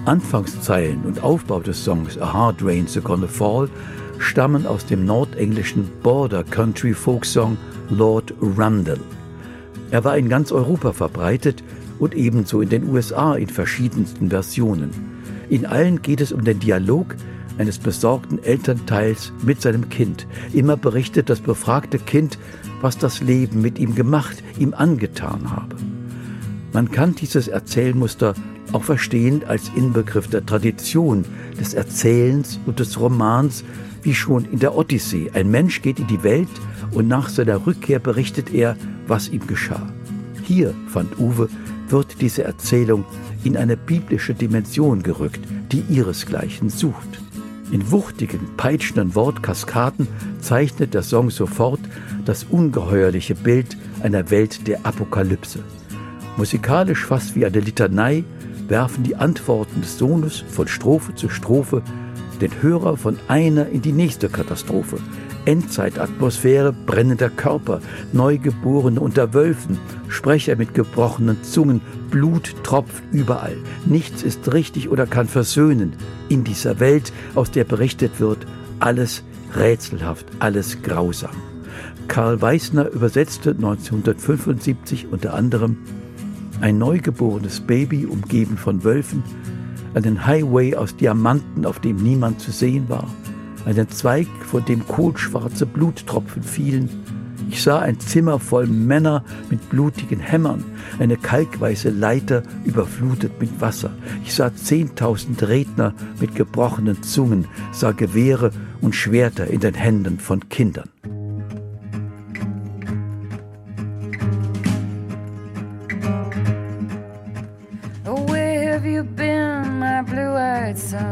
Anfangszeilen und Aufbau des Songs A Hard Rain's Gonna Fall stammen aus dem nordenglischen Border Country Folksong Lord Rundle. Er war in ganz Europa verbreitet und ebenso in den USA in verschiedensten Versionen. In allen geht es um den Dialog eines besorgten Elternteils mit seinem Kind. Immer berichtet das befragte Kind, was das Leben mit ihm gemacht, ihm angetan habe. Man kann dieses Erzählmuster auch verstehen als Inbegriff der Tradition, des Erzählens und des Romans, wie schon in der Odyssee. Ein Mensch geht in die Welt und nach seiner Rückkehr berichtet er, was ihm geschah. Hier, fand Uwe, wird diese Erzählung in eine biblische Dimension gerückt, die ihresgleichen sucht. In wuchtigen, peitschenden Wortkaskaden zeichnet der Song sofort das ungeheuerliche Bild einer Welt der Apokalypse. Musikalisch fast wie eine Litanei werfen die Antworten des Sohnes von Strophe zu Strophe den Hörer von einer in die nächste Katastrophe. Endzeitatmosphäre, brennender Körper, Neugeborene unter Wölfen, Sprecher mit gebrochenen Zungen, Blut tropft überall. Nichts ist richtig oder kann versöhnen. In dieser Welt, aus der berichtet wird, alles rätselhaft, alles grausam. Karl Weissner übersetzte 1975 unter anderem: ein neugeborenes Baby, umgeben von Wölfen, einen Highway aus Diamanten, auf dem niemand zu sehen war, einen Zweig, von dem kohlschwarze Bluttropfen fielen. Ich sah ein Zimmer voll Männer mit blutigen Hämmern, eine kalkweiße Leiter überflutet mit Wasser. Ich sah 10.000 Redner mit gebrochenen Zungen, sah Gewehre und Schwerter in den Händen von Kindern. Oh, where have you been, my blue-eyed son?